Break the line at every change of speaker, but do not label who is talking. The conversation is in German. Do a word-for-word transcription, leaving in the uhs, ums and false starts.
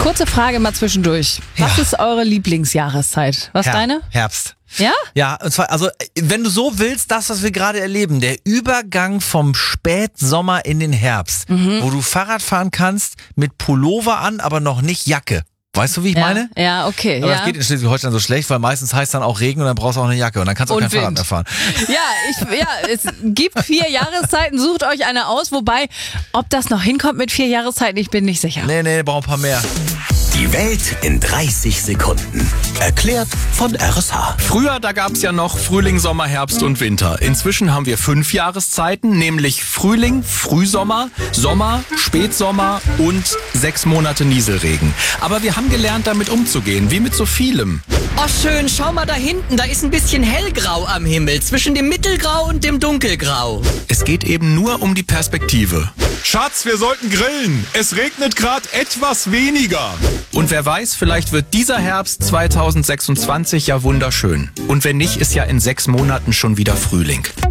Kurze Frage mal zwischendurch. Was
Ja.
ist eure Lieblingsjahreszeit? Was
Her-
deine?
Herbst.
Ja?
Ja, und zwar, also, wenn du so willst, das, was wir gerade erleben, der Übergang vom Spätsommer in den Herbst,
Mhm.
wo du Fahrrad fahren kannst mit Pullover an, aber noch nicht Jacke. Weißt du, wie ich
Ja,
meine?
ja, okay.
Aber
ja.
das geht in Schleswig-Holstein so schlecht, weil meistens heißt dann auch Regen und dann brauchst du auch eine Jacke und dann kannst du auch
Und
kein Fahrrad
Wind.
mehr fahren.
Ja, ich, ja, es gibt vier Jahreszeiten, sucht euch eine aus, wobei, ob das noch hinkommt mit vier Jahreszeiten, ich bin nicht sicher.
Nee, nee, wir brauchen ein paar mehr.
Die Welt in dreißig Sekunden. Erklärt von R S H.
Früher, da gab's ja noch Frühling, Sommer, Herbst und Winter. Inzwischen haben wir fünf Jahreszeiten, nämlich Frühling, Frühsommer, Sommer, Spätsommer und sechs Monate Nieselregen. Aber wir haben gelernt, damit umzugehen, wie mit so vielem.
Oh schön, schau mal da hinten, da ist ein bisschen hellgrau am Himmel, zwischen dem Mittelgrau und dem Dunkelgrau.
Es geht eben nur um die Perspektive.
Schatz, wir sollten grillen. Es regnet gerade etwas weniger.
Und wer weiß, vielleicht wird dieser Herbst zweitausendsechsundzwanzig ja wunderschön. Und wenn nicht, ist ja in sechs Monaten schon wieder Frühling.